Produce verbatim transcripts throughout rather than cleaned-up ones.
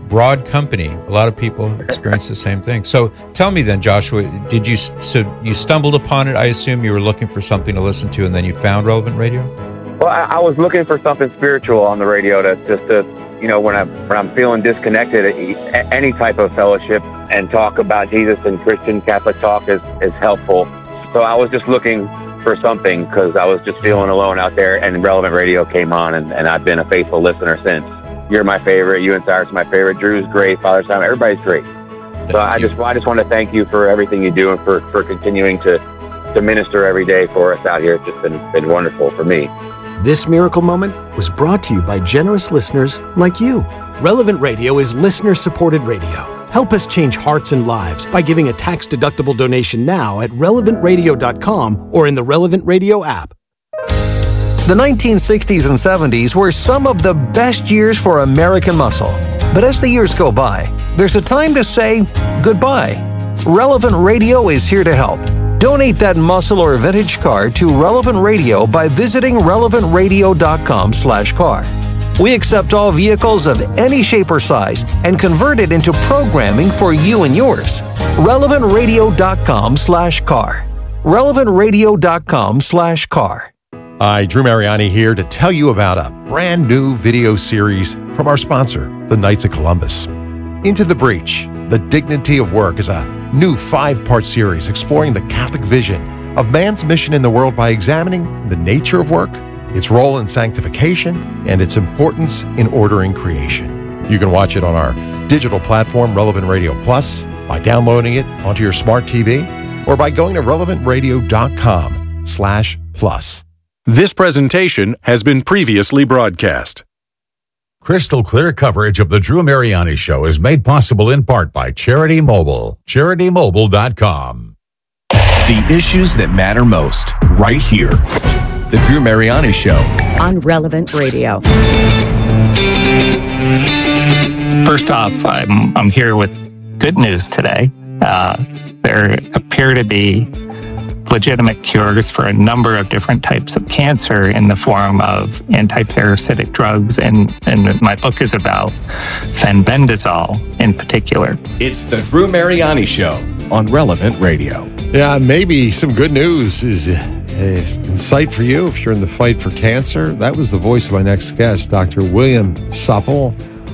broad company. A lot of people experience the same thing. So tell me then, Joshua, did you, so you stumbled upon it? I assume you were looking for something to listen to and then you found Relevant Radio? Well, I, I was looking for something spiritual on the radio to just to, you know, when I'm, when I'm feeling disconnected, any type of fellowship and talk about Jesus and Christian Catholic talk is, is helpful. So I was just looking for something because I was just feeling alone out there, and Relevant Radio came on, and, and I've been a faithful listener since. You're my favorite. You and Cyrus are my favorite. Drew's great. Father Simon, everybody's great. Thank so I you. just I just want to thank you for everything you do and for, for continuing to, to minister every day for us out here. It's just been, been wonderful for me. This miracle moment was brought to you by generous listeners like you. Relevant Radio is listener-supported radio. Help us change hearts and lives by giving a tax-deductible donation now at relevant radio dot com or in the Relevant Radio app. The nineteen sixties and seventies were some of the best years for American muscle. But as the years go by, there's a time to say goodbye. Relevant Radio is here to help. Donate that muscle or vintage car to Relevant Radio by visiting relevant radio dot com slash car. We accept all vehicles of any shape or size and convert it into programming for you and yours. relevant radio dot com slash car. relevant radio dot com slash car. Hi, Drew Mariani here to tell you about a brand new video series from our sponsor, the Knights of Columbus. Into the Breach, The Dignity of Work is a new five-part series exploring the Catholic vision of man's mission in the world by examining the nature of work, its role in sanctification, and its importance in ordering creation. You can watch it on our digital platform, Relevant Radio Plus, by downloading it onto your smart T V, or by going to relevant radio dot com slash plus. This presentation has been previously broadcast. Crystal clear coverage of the Drew Mariani Show is made possible in part by Charity Mobile, charity mobile dot com. The issues that matter most, right here. The Drew Mariani Show on Relevant Radio. First off, I'm I'm here with good news today. Uh, there appear to be legitimate cures for a number of different types of cancer in the form of anti-parasitic drugs, and, and my book is about fenbendazole in particular. It's the Drew Mariani Show on Relevant Radio. Yeah, maybe some good news is in sight for you if you're in the fight for cancer. That was the voice of my next guest, Doctor William Supple,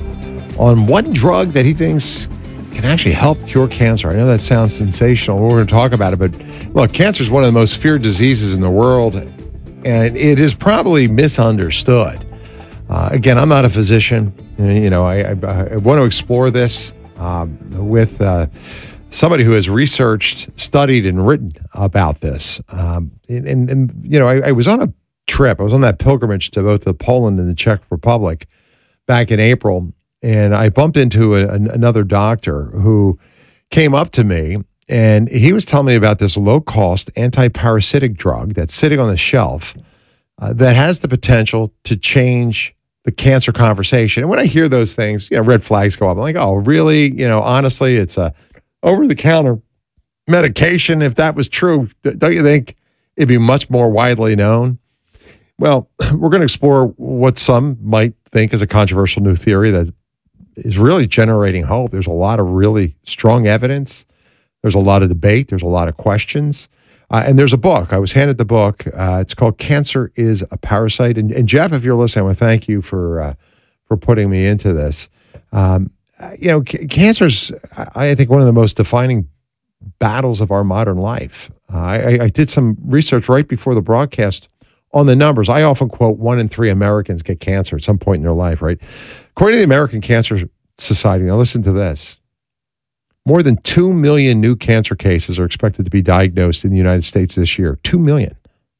on one drug that he thinks can actually help cure cancer. I know that sounds sensational. We're going to talk about it, but look, cancer is one of the most feared diseases in the world, and it is probably misunderstood. Uh, again, I'm not a physician. You know, I, I, I want to explore this um, with uh, somebody who has researched, studied, and written about this. Um, and, and, and, you know, I, I was on a trip. I was on that pilgrimage to both the Poland and the Czech Republic back in April. And I bumped into a, an, another doctor who came up to me, and he was telling me about this low-cost anti-parasitic drug that's sitting on the shelf uh, that has the potential to change the cancer conversation. And when I hear those things, you know, red flags go up. I'm like, oh, really? You know, honestly, it's a over-the-counter medication. If that was true, don't you think it'd be much more widely known? Well, we're going to explore what some might think is a controversial new theory that is really generating hope. There's a lot of really strong evidence. There's a lot of debate. There's a lot of questions. Uh, and there's a book. I was handed the book. Uh, it's called Cancer is a Parasite. And, and Jeff, if you're listening, I want to thank you for uh, for putting me into this. Um, you know, c- cancer's, I think, one of the most defining battles of our modern life. Uh, I, I did some research right before the broadcast on the numbers. I often quote one in three Americans get cancer at some point in their life, right? According to the American Cancer Society, now listen to this, more than two million new cancer cases are expected to be diagnosed in the United States this year. two million.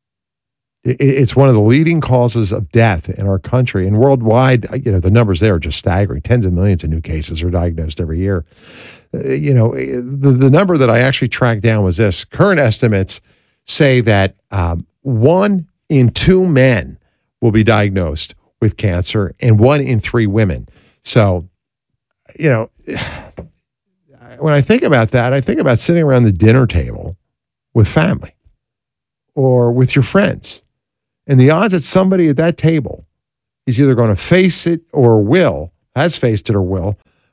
It's one of the leading causes of death in our country. And worldwide, you know, the numbers there are just staggering. Tens of millions of new cases are diagnosed every year. You know, the, the number that I actually tracked down was this. Current estimates say that um, one in two men will be diagnosed with cancer and one in three women. So, you know, when I think about that, I think about sitting around the dinner table with family or with your friends. And the odds that somebody at that table is either going to face it or will, has faced it or will,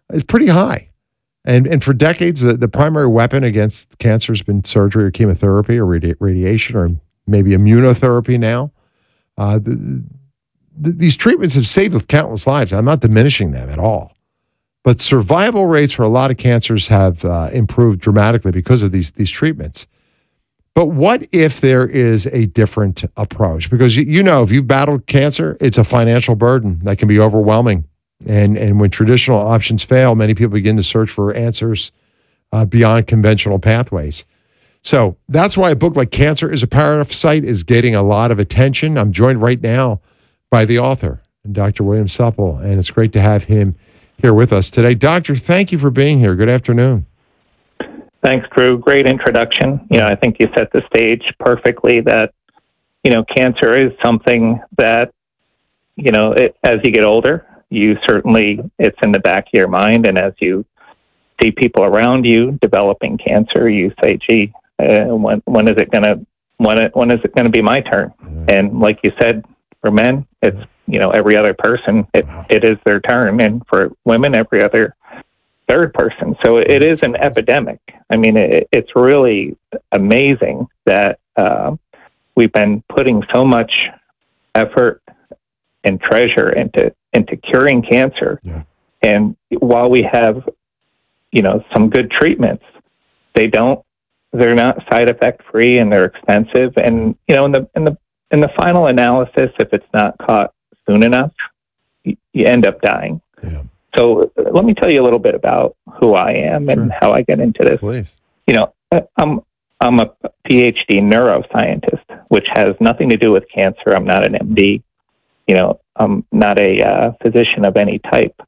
is pretty high. And and for decades, the, the primary weapon against cancer has been surgery or chemotherapy or radi- radiation or maybe immunotherapy now. Uh, the, the, these treatments have saved countless lives. I'm not diminishing them at all. But survival rates for a lot of cancers have uh, improved dramatically because of these, these treatments. But what if there is a different approach? Because you, you know, if you've battled cancer, it's a financial burden that can be overwhelming. And and when traditional options fail, many people begin to search for answers uh, beyond conventional pathways. So that's why a book like Cancer is a Parasite is getting a lot of attention. I'm joined right now by the author, Doctor William Supple, and it's great to have him here with us today. Doctor, thank you for being here. Good afternoon. Thanks, Drew. Great introduction. You know, I think you set the stage perfectly that, you know, cancer is something that, you know, it, as you get older, you certainly, it's in the back of your mind. And as you see people around you developing cancer, you say, gee, uh, when, when is it going to, when, it, when is it going to be my turn? Mm-hmm. And like you said, for men, it's, you know, every other person, it, wow. it is their turn. And for women, every other third person. So it is an epidemic. I mean, it, it's really amazing that uh, we've been putting so much effort and treasure into into curing cancer. Yeah. And while we have, you know, some good treatments, they don't, they're not side effect free and they're expensive. And, you know, in the, in the, in the final analysis, if it's not caught soon enough, you, you end up dying. Yeah. So uh, let me tell you a little bit about who I am sure. and how I get into this. Please. You know, I'm, I'm a PhD neuroscientist, which has nothing to do with cancer. I'm not an M D. You know, I'm not a uh, physician of any type.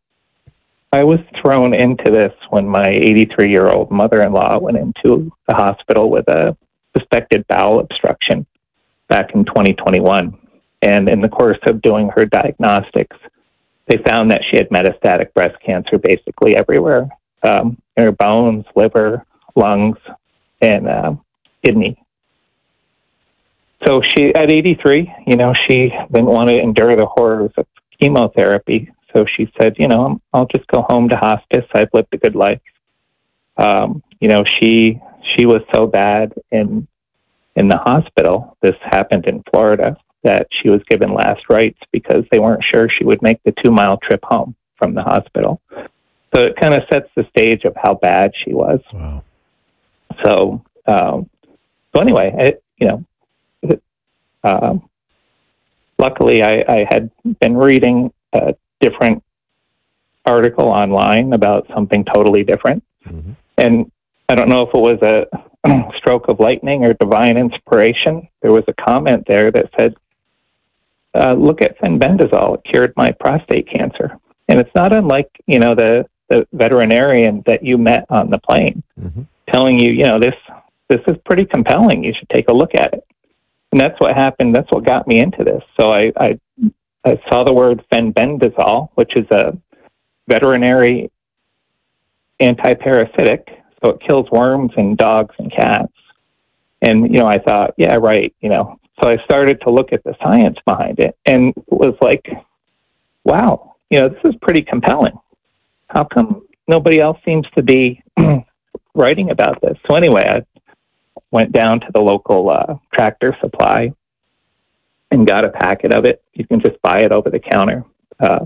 I was thrown into this when my eighty-three-year-old mother-in-law went into the hospital with a suspected bowel obstruction back in twenty twenty-one. And in the course of doing her diagnostics, they found that she had metastatic breast cancer basically everywhere, um, in her bones, liver, lungs, and uh, kidney. So she, at eighty-three, you know, she didn't want to endure the horrors of chemotherapy. So she said, you know, I'll just go home to hospice. I've lived a good life. Um, you know, she she was so bad in in the hospital. This happened in Florida, that she was given last rites because they weren't sure she would make the two mile trip home from the hospital. So it kind of sets the stage of how bad she was. Wow. So, um, so anyway, it, you know, Uh, luckily, I, I had been reading a different article online about something totally different. Mm-hmm. And I don't know if it was a stroke of lightning or divine inspiration. There was a comment there that said, uh, look at fenbendazole. It cured my prostate cancer. And it's not unlike, you know, the, the veterinarian that you met on the plane mm-hmm. telling you, you know, this, this is pretty compelling. You should take a look at it. And that's what happened. That's what got me into this. So I, I, I saw the word fenbendazole, which is a veterinary antiparasitic. So it kills worms in dogs and cats. And, you know, I thought, yeah, right. You know, so I started to look at the science behind it and was like, wow, you know, this is pretty compelling. How come nobody else seems to be writing about this? So anyway, I went down to the local uh, Tractor Supply and got a packet of it. You can just buy it over the counter. Uh,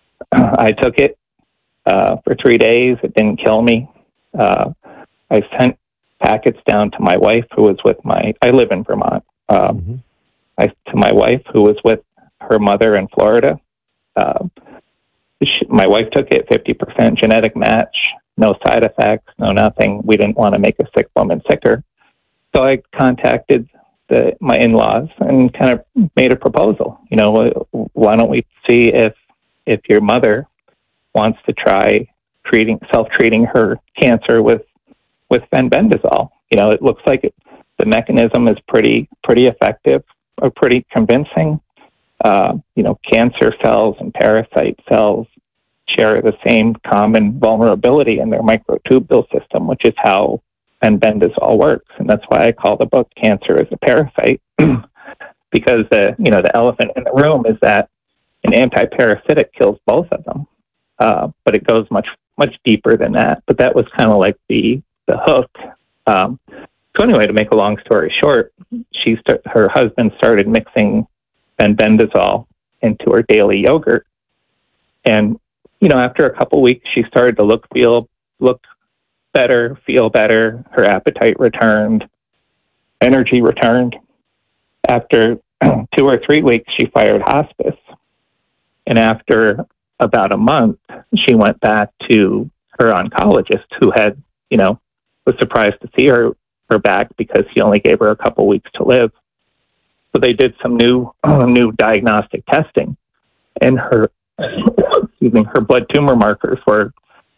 I took it uh, for three days. It didn't kill me. Uh, I sent packets down to my wife, who was with my, I live in Vermont, uh, mm-hmm. I, to my wife, who was with her mother in Florida. Uh, she, my wife took it, fifty percent genetic match, no side effects, no nothing. We didn't want to make a sick woman sicker. So I contacted the, my in-laws and kind of made a proposal. You know, why don't we see if if your mother wants to try treating self-treating her cancer with with fenbendazole? You know, it looks like it, the mechanism is pretty pretty effective or pretty convincing. Uh, you know, cancer cells and parasite cells share the same common vulnerability in their microtubule system, which is how fenbendazole works. And that's why I call the book Cancer is a Parasite, because the, you know, the elephant in the room is that an antiparasitic kills both of them, uh, but it goes much much deeper than that, but that was kind of like the the hook. Um, so anyway, to make a long story short, she start, her husband started mixing fenbendazole into her daily yogurt, and you know, after a couple weeks, she started to look feel look better, feel better. Her appetite returned, energy returned. After two or three weeks, she fired hospice, and after about a month, she went back to her oncologist, who had, you know, was surprised to see her her back because he only gave her a couple weeks to live. So they did some new uh, new diagnostic testing, and her excuse me, her blood tumor markers were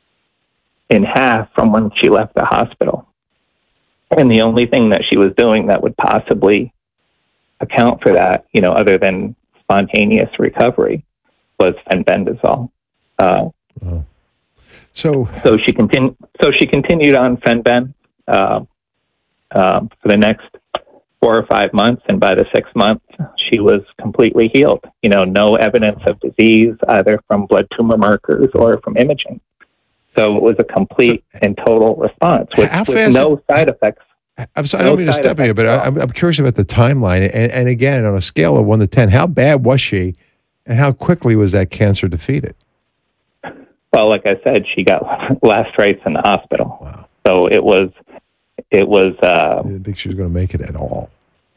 in half from when she left the hospital. And the only thing that she was doing that would possibly account for that, you know, other than spontaneous recovery, was fenbendazole. Uh, oh. So, so she continued. So she continued on fenben uh, uh, for the next four or five months, and by the sixth month, she was completely healed. You know, no evidence of disease either from blood tumor markers or from imaging. So it was a complete so, and total response with, with no it, side effects. I'm sorry, no I don't mean to step in here, but I, I'm, I'm curious about the timeline. And, and again, on a scale of one to ten, how bad was she, and how quickly was that cancer defeated? Well, like I said, she got last rites in the hospital. Wow. So it was, it was. Uh, I didn't think she was going to make it at all.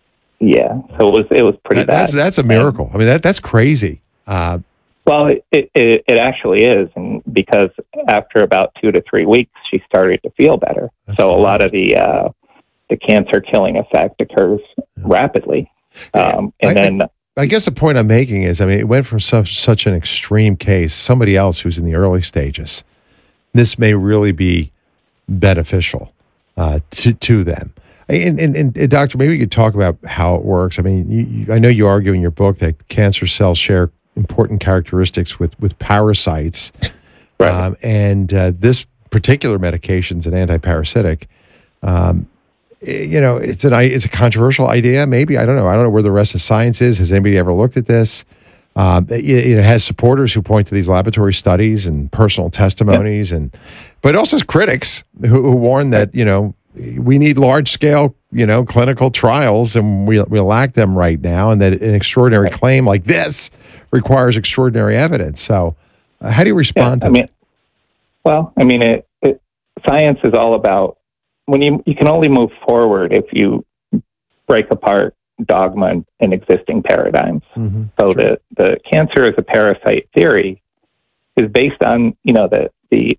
Yeah. So it was, it was pretty that, bad. That's that's a miracle. I mean, that that's crazy. Uh, well, it, it it actually is, and because after about two to three weeks, she started to feel better. So wild. A lot of the uh, the cancer killing effect occurs yeah. rapidly, um, and I, then. I, I guess the point I'm making is, I mean, it went from such, such an extreme case, somebody else who's in the early stages. This may really be beneficial uh, to to them. And, and, and, Doctor, maybe you could talk about how it works. I mean, you, you, I know you argue in your book that cancer cells share important characteristics with, with parasites. Right. Um, and uh, this particular medication is an antiparasitic. Um, You know, it's an it's a controversial idea. Maybe I don't know. I don't know where the rest of science is. Has anybody ever looked at this? Um, it, it has supporters who point to these laboratory studies and personal testimonies, yeah. and but it also has critics who, who warn that you know we need large scale you know clinical trials, and we we lack them right now, and that an extraordinary claim like this requires extraordinary evidence. So, uh, how do you respond yeah, to I mean, that? Well, I mean, it, it, science is all about. When you you can only move forward if you break apart dogma and, and existing paradigms. Mm-hmm. So the, the cancer as a parasite theory is based on you know the the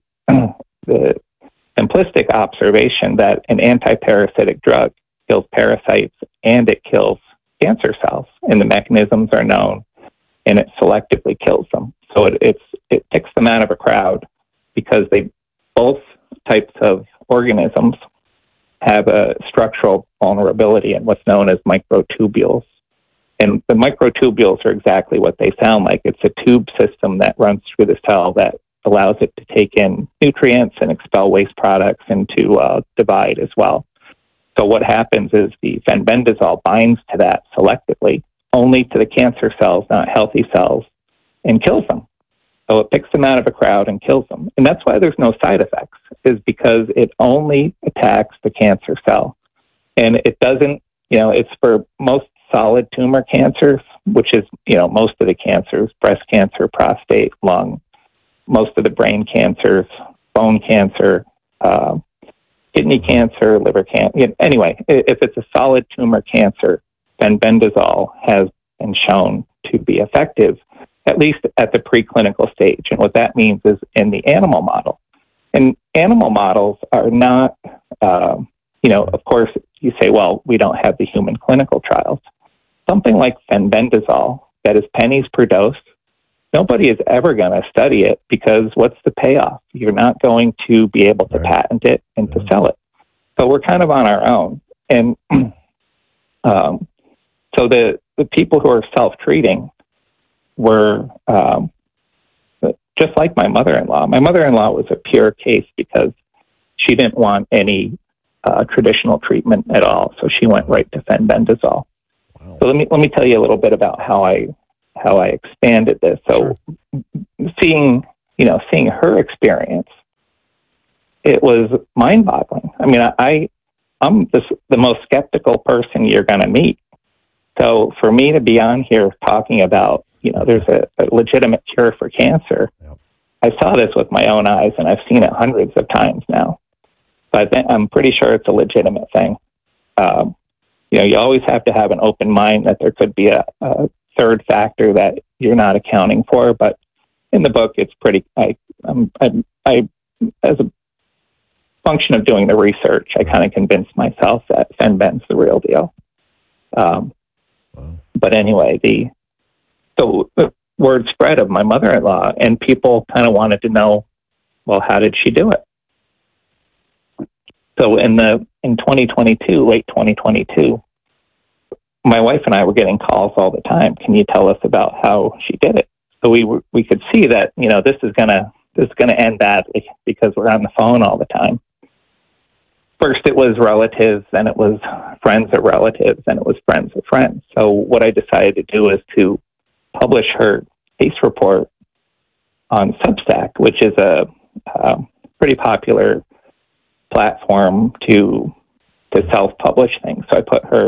the simplistic observation that an antiparasitic drug kills parasites and it kills cancer cells, and the mechanisms are known, and it selectively kills them. So it it's it picks them out of a crowd because they both types of organisms have a structural vulnerability in what's known as microtubules. And the microtubules are exactly what they sound like. It's a tube system that runs through the cell that allows it to take in nutrients and expel waste products and to uh, divide as well. So what happens is the fenbendazole binds to that selectively, only to the cancer cells, not healthy cells, and kills them. So it picks them out of a crowd and kills them. And that's why there's no side effects, is because it only attacks the cancer cell. And it doesn't, you know, it's for most solid tumor cancers, which is, you know, most of the cancers, breast cancer, prostate, lung, most of the brain cancers, bone cancer, uh, kidney cancer, liver cancer. Anyway, if it's a solid tumor cancer, fenbendazole has been shown to be effective, at least at the preclinical stage. And what that means is in the animal model. And animal models are not, uh, you know, of course, you say, well, we don't have the human clinical trials. Something like fenbendazole that is pennies per dose, nobody is ever going to study it because what's the payoff? You're not going to be able to right. patent it and yeah. to sell it. So we're kind of on our own. And um, so the, the people who are self-treating were um, just like my mother-in-law. My mother-in-law was a pure case because she didn't want any uh, traditional treatment at all, so she went right to fenbendazole. Wow. So let me let me tell you a little bit about how I how I expanded this. So sure. seeing you know seeing her experience it was mind-boggling. I mean, I, I'm the, the most skeptical person you're going to meet. So for me to be on here talking about, you know, there's a, a legitimate cure for cancer, Yep. I saw this with my own eyes, and I've seen it hundreds of times now. So I think, I'm pretty sure it's a legitimate thing. Um, you know, you always have to have an open mind that there could be a, a third factor that you're not accounting for. But in the book, it's pretty, I, um, I, I, as a function of doing the research, I kind of convinced myself that Fen-Ben's the real deal. Um, Wow. But anyway, the so the word spread of my mother-in-law, and people kind of wanted to know, well, how did she do it? So in the in twenty twenty-two, late twenty twenty-two, my wife and I were getting calls all the time. Can you tell us about how she did it? So we were, we could see that, you know, this is gonna this is gonna end badly because we're on the phone all the time. First, it was relatives, then it was friends of relatives, then it was friends of friends. So what I decided to do is to publish her case report on Substack, which is a, a pretty popular platform to to self-publish things. So I put her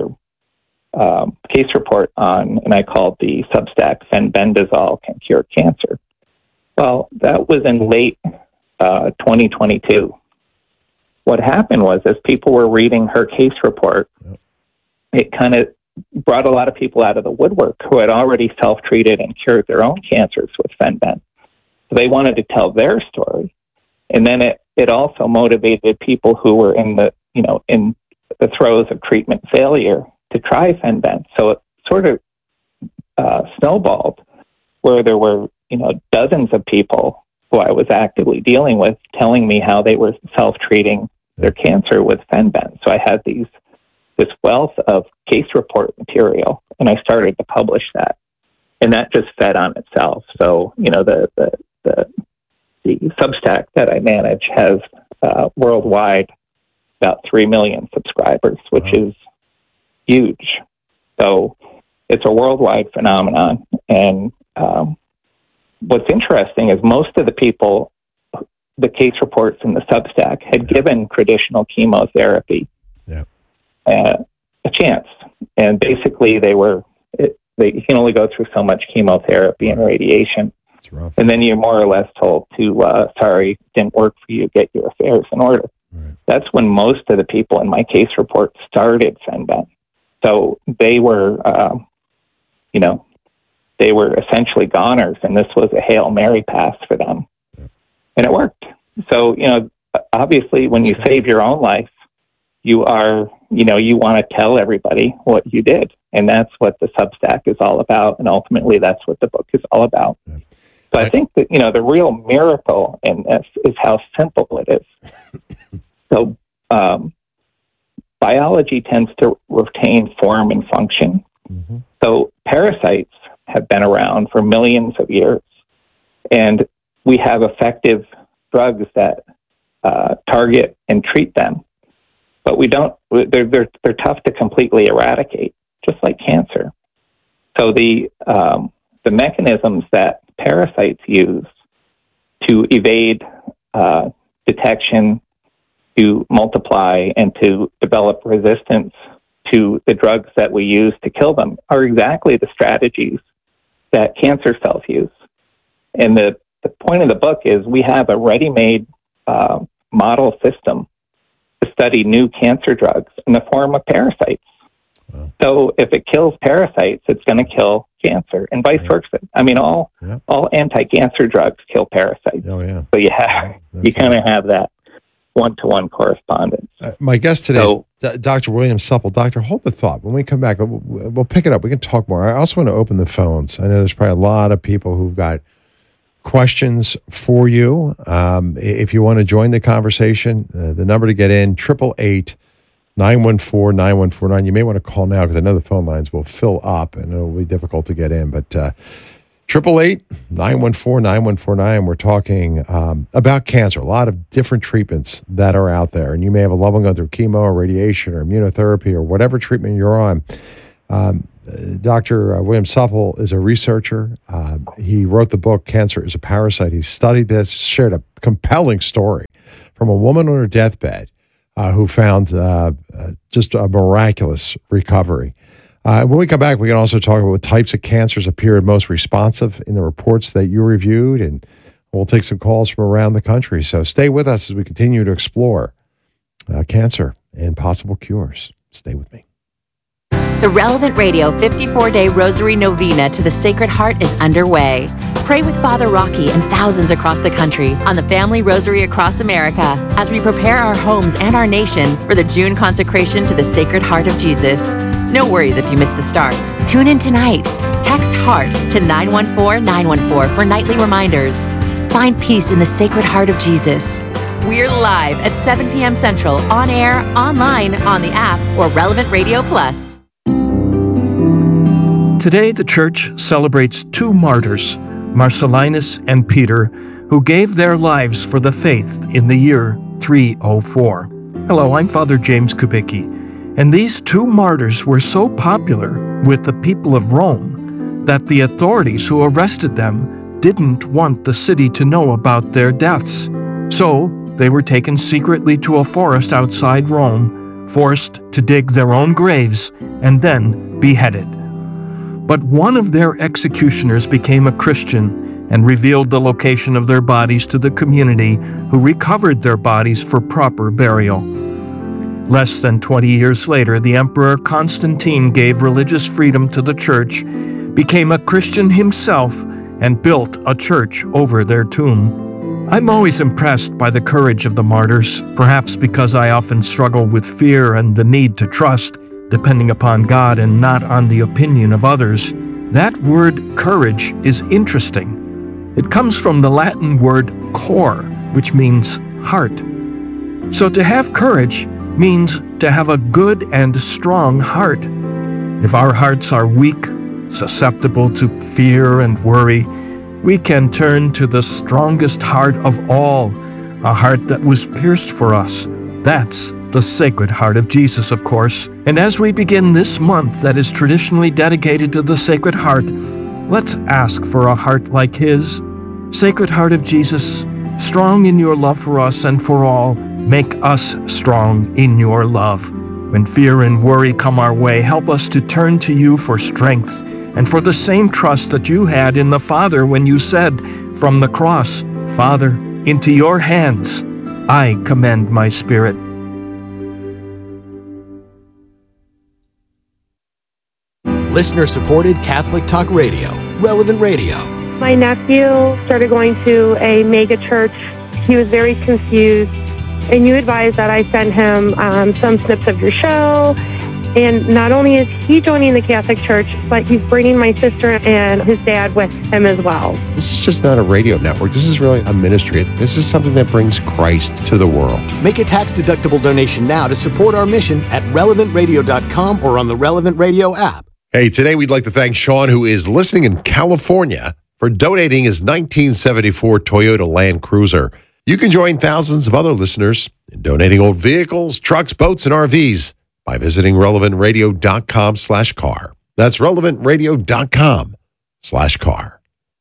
um, case report on, and I called the Substack Fen-Bendazole Can Cure Cancer. Well, that was in late uh, twenty twenty-two. What happened was, as people were reading her case report, yep. it kind of brought a lot of people out of the woodwork who had already self-treated and cured their own cancers with Fen-Ben. So they wanted to tell their story. And then it, it also motivated people who were in the, you know, in the throes of treatment failure to try Fen-Ben. So it sort of uh, snowballed, where there were, you know, dozens of people who I was actively dealing with telling me how they were self-treating their cancer with Fen-Ben. So I had these this wealth of case report material, and I started to publish that, and that just fed on itself. So, you know, the the the, the Substack that I manage has uh, worldwide about three million subscribers, which wow. is huge. So it's a worldwide phenomenon, and um, what's interesting is most of the people, the case reports in the Substack, had yeah. given traditional chemotherapy yeah. uh, a chance. And basically they were, it, they, you can only go through so much chemotherapy right. and radiation. That's rough. And then you're more or less told to, uh, sorry, didn't work for you, get your affairs in order. Right. That's when most of the people in my case report started Fen-Ben. So they were, uh, you know, they were essentially goners, and this was a Hail Mary pass for them. Yeah. And it worked. So, you know, obviously when you save your own life, you are, you know, you want to tell everybody what you did. And that's what the Substack is all about. And ultimately that's what the book is all about. Yeah. So I think that, you know, the real miracle in this is how simple it is. So um, biology tends to retain form and function. Mm-hmm. So parasites have been around for millions of years, and we have effective drugs that uh, target and treat them, but we don't. They're they're they're tough to completely eradicate, just like cancer. So the um, the mechanisms that parasites use to evade uh, detection, to multiply, and to develop resistance to the drugs that we use to kill them are exactly the strategies that cancer cells use. And the, the point of the book is we have a ready-made uh, model system to study new cancer drugs in the form of parasites. Wow. So if it kills parasites, it's going to kill cancer, and vice right. versa. I mean, all yeah. all anti-cancer drugs kill parasites. Oh, yeah. So you have yeah, you kind of have that one-to-one correspondence. Uh, my guest today so, is D- Doctor William Supple. Doctor, hold the thought. When we come back, we'll, we'll pick it up. We can talk more. I also want to open the phones. I know there's probably a lot of people who've got questions for you. Um, if you want to join the conversation, uh, the number to get in, triple eight, nine one four, nine one four nine. You may want to call now because I know the phone lines will fill up and it'll be difficult to get in. But uh, triple eight, nine one four, nine one four nine. We're talking um, about cancer, a lot of different treatments that are out there. And you may have a loved one going through chemo or radiation or immunotherapy or whatever treatment you're on. Um, Doctor William Supple is a researcher. Uh, he wrote the book, Cancer is a Parasite. He studied this, shared a compelling story from a woman on her deathbed uh, who found uh, uh, just a miraculous recovery. Uh, when we come back, we can also talk about what types of cancers appear most responsive in the reports that you reviewed, and we'll take some calls from around the country. So stay with us as we continue to explore uh, cancer and possible cures. Stay with me. The Relevant Radio fifty-four day Rosary Novena to the Sacred Heart is underway. Pray with Father Rocky and thousands across the country on the Family Rosary Across America as we prepare our homes and our nation for the June consecration to the Sacred Heart of Jesus. No worries if you miss the start. Tune in tonight. Text HEART to nine one four nine one four for nightly reminders. Find peace in the Sacred Heart of Jesus. We're live at seven p.m. Central, on air, online, on the app, or Relevant Radio Plus. Today, the Church celebrates two martyrs, Marcellinus and Peter, who gave their lives for the faith in the year three oh four. Hello, I'm Father James Kubicki, and these two martyrs were so popular with the people of Rome that the authorities who arrested them didn't want the city to know about their deaths. So, they were taken secretly to a forest outside Rome, forced to dig their own graves, and then beheaded. But one of their executioners became a Christian and revealed the location of their bodies to the community, who recovered their bodies for proper burial. Less than twenty years later, the Emperor Constantine gave religious freedom to the Church, became a Christian himself, and built a church over their tomb. I'm always impressed by the courage of the martyrs, perhaps because I often struggle with fear and the need to trust, depending upon God and not on the opinion of others. That word courage is interesting. It comes from the Latin word cor, which means heart. So to have courage means to have a good and strong heart. If our hearts are weak, susceptible to fear and worry, we can turn to the strongest heart of all, a heart that was pierced for us. That's the Sacred Heart of Jesus, of course. And as we begin this month that is traditionally dedicated to the Sacred Heart, let's ask for a heart like His. Sacred Heart of Jesus, strong in your love for us and for all, make us strong in your love. When fear and worry come our way, help us to turn to you for strength and for the same trust that you had in the Father when you said from the cross, Father, into your hands I commend my spirit. Listener-supported Catholic Talk Radio, Relevant Radio. My nephew started going to a mega church. He was very confused, and you advised that I send him um, some snips of your show. And not only is he joining the Catholic Church, but he's bringing my sister and his dad with him as well. This is just not a radio network. This is really a ministry. This is something that brings Christ to the world. Make a tax-deductible donation now to support our mission at relevant radio dot com or on the Relevant Radio app. Hey, today we'd like to thank Sean, who is listening in California, for donating his nineteen seventy-four Toyota Land Cruiser. You can join thousands of other listeners in donating old vehicles, trucks, boats, and R Vs by visiting relevant radio dot com slash car. That's relevant radio dot com slash car.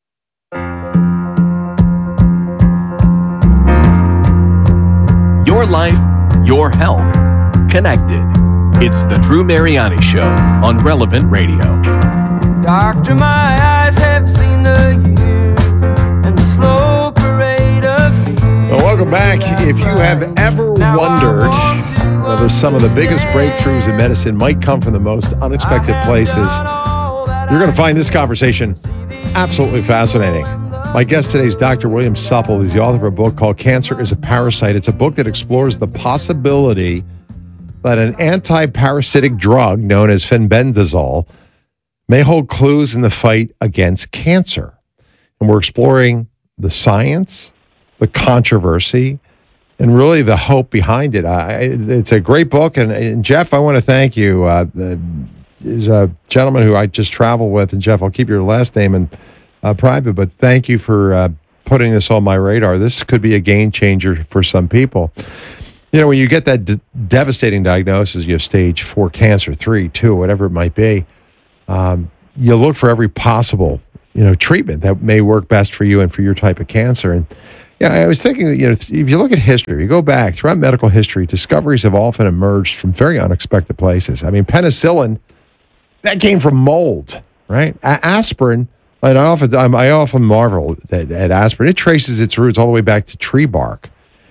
Your life, your health, connected. It's the Drew Mariani Show on Relevant Radio. Doctor, my eyes have seen the years and the slow parade of fear. Well, welcome back. If you have ever wondered whether some of the biggest breakthroughs in medicine might come from the most unexpected places, you're going to find this conversation absolutely fascinating. My guest today is Doctor William Supple. He's the author of a book called Cancer is a Parasite. It's a book that explores the possibility that an anti-parasitic drug known as fenbendazole may hold clues in the fight against cancer. And we're exploring the science, the controversy, and really the hope behind it. I, it's a great book. And, and Jeff, I want to thank you. Uh, there's a gentleman who I just travel with, and Jeff, I'll keep your last name in uh, private, but thank you for uh, putting this on my radar. This could be a game changer for some people. You know, when you get that d- devastating diagnosis, you have stage four cancer, three, two, whatever it might be, um, you look for every possible, you know, treatment that may work best for you and for your type of cancer. And Yeah, I was thinking that, you know, if you look at history, you go back throughout medical history, discoveries have often emerged from very unexpected places. I mean, penicillin, that came from mold, right? A- aspirin, and I often, I often marvel at, at aspirin. It traces its roots all the way back to tree bark.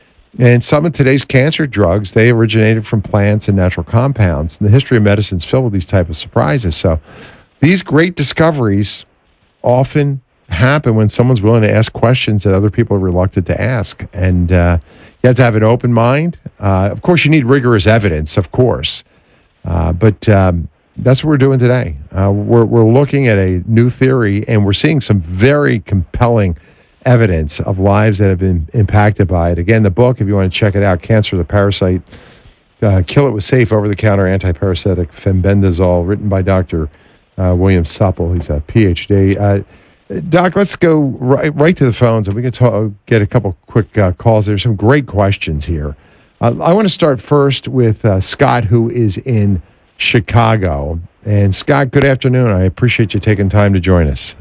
And some of today's cancer drugs, they originated from plants and natural compounds. And the history of medicine is filled with these type of surprises. So these great discoveries often happen when someone's willing to ask questions that other people are reluctant to ask. And uh, you have to have an open mind. Uh, of course, you need rigorous evidence, of course. Uh, but um, that's what we're doing today. Uh, we're, we're looking at a new theory, and we're seeing some very compelling evidence of lives that have been impacted by it. Again, the book, if you want to check it out, Cancer the Parasite, uh, Kill It with Safe Over-the-Counter Antiparasitic Fenbendazole, written by Doctor Uh, William Supple. He's a P H D. Uh, Doc, let's go right, right to the phones, and we can talk, get a couple quick uh, calls. There's some great questions here. Uh, I want to start first with uh, Scott, who is in Chicago. And Scott, good afternoon. I appreciate you taking time to join us.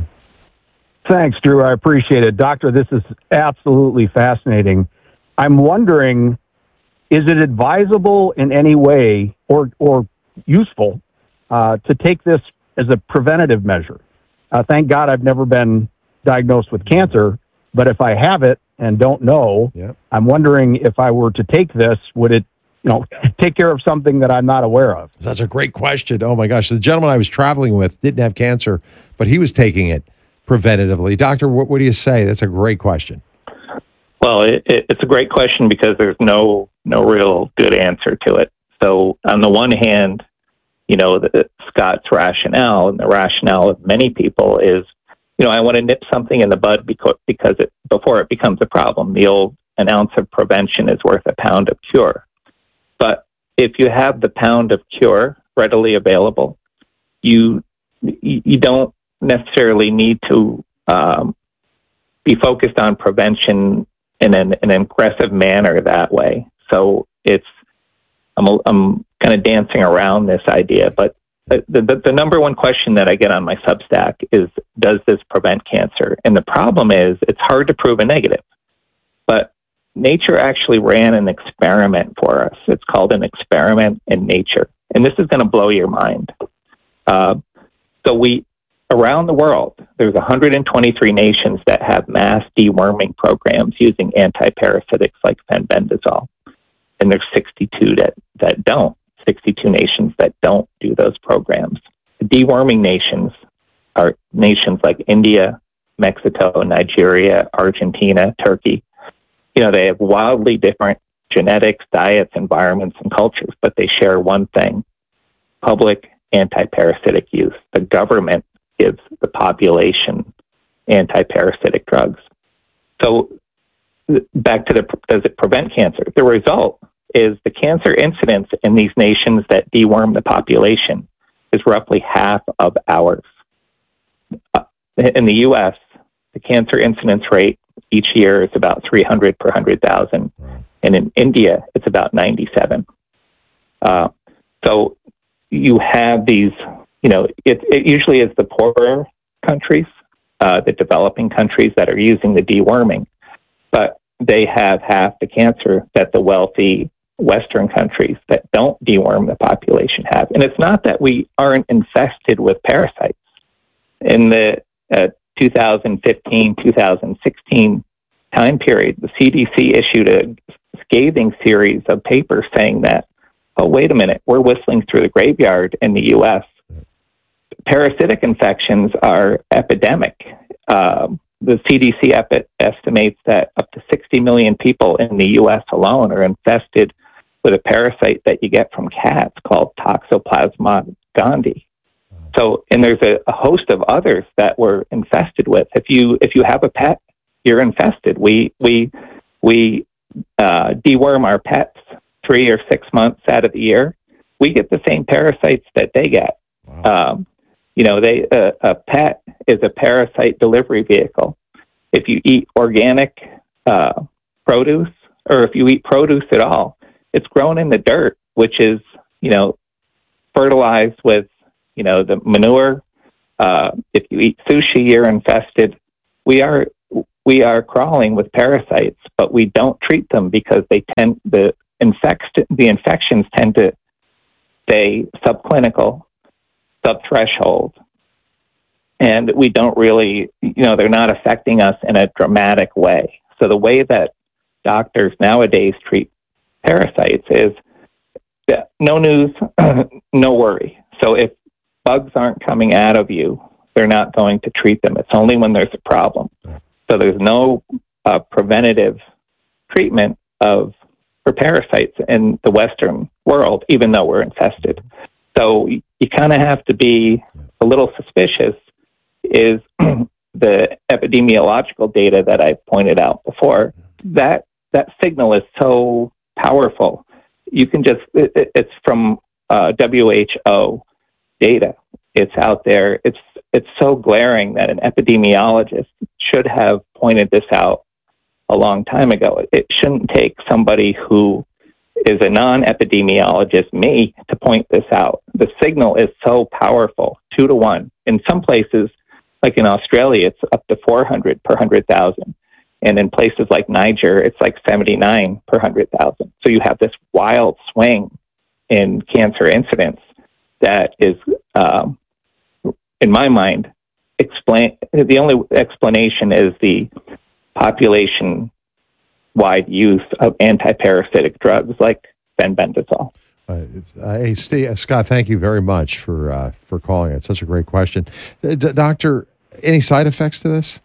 Thanks, Drew. I appreciate it. Doctor, this is absolutely fascinating. I'm wondering, is it advisable in any way or, or useful uh, to take this as a preventative measure? Uh, thank God I've never been diagnosed with cancer, but if I have it and don't know, yep. I'm wondering if I were to take this, would it, you know, take care of something that I'm not aware of? That's a great question. Oh, my gosh. The gentleman I was traveling with didn't have cancer, but he was taking it preventatively. Doctor, what, what do you say? That's a great question. Well, it, it, it's a great question because there's no no real good answer to it. So on the one hand, you know, the, Scott's rationale and the rationale of many people is, you know, I want to nip something in the bud because, because it, before it becomes a problem. The old, an ounce of prevention is worth a pound of cure. But if you have the pound of cure readily available, you you don't necessarily need to um, be focused on prevention in an, an aggressive manner that way. So it's, I'm, I'm kind of dancing around this idea, but the, the, the number one question that I get on my Substack is, does this prevent cancer? And the problem is it's hard to prove a negative, but nature actually ran an experiment for us. It's called an experiment in nature. And this is going to blow your mind. Uh, so we, around the world, there's one hundred twenty-three nations that have mass deworming programs using antiparasitics like fenbendazole. And there's sixty-two that, that don't, sixty-two nations that don't do those programs. The deworming nations are nations like India, Mexico, Nigeria, Argentina, Turkey. You know, they have wildly different genetics, diets, environments, and cultures, but they share one thing: public antiparasitic use. The government gives the population antiparasitic drugs. So back to the, does it prevent cancer? The result is the cancer incidence in these nations that deworm the population is roughly half of ours. Uh, in the U S, the cancer incidence rate each year is about three hundred per one hundred thousand. And in India, it's about ninety-seven. Uh, so you have these, you know, it, it usually is the poorer countries, uh, the developing countries that are using the deworming, but they have half the cancer that the wealthy Western countries that don't deworm the population have. And it's not that we aren't infested with parasites. In the uh, two thousand fifteen, two thousand sixteen time period, the C D C issued a scathing series of papers saying that, oh, wait a minute, we're whistling through the graveyard in the U S. Parasitic infections are epidemic. Um, the C D C epi- estimates that up to sixty million people in the U S alone are infested with a parasite that you get from cats called Toxoplasma gondii. So, and there's a, a host of others that we're infested with. If you if you have a pet, you're infested. We we we uh, deworm our pets three or six months out of the year. We get the same parasites that they get. Wow. Um, you know, they uh, a pet is a parasite delivery vehicle. If you eat organic uh, produce, or if you eat produce at all, it's grown in the dirt, which is, you know, fertilized with, you know, the manure. Uh, if you eat sushi, you're infested. We are we are crawling with parasites, but we don't treat them because they tend the infect the infections tend to stay subclinical, subthreshold, and we don't really, you know, they're not affecting us in a dramatic way. So the way that doctors nowadays treat parasites is yeah, no news, no worry. So if bugs aren't coming out of you, they're not going to treat them. It's only when there's a problem. So there's no uh, preventative treatment of for parasites in the Western world, even though we're infested. So you, you kind of have to be a little suspicious. Is the epidemiological data that I pointed out before, that that signal is so powerful. You can just, it, it's from uh, W H O data. It's out there. It's it's so glaring that an epidemiologist should have pointed this out a long time ago. It shouldn't take somebody who is a non-epidemiologist, me, to point this out. The signal is so powerful, two to one. In some places, like in Australia, it's up to four hundred per one hundred thousand. And in places like Niger, it's like seventy-nine per one hundred thousand. So you have this wild swing in cancer incidence that is, um, in my mind, explain. The only explanation is the population-wide use of antiparasitic drugs like fenbendazole. Uh, it's, uh, hey, Steve, Scott, thank you very much for uh, for calling. It's such a great question. D- doctor, any side effects to this?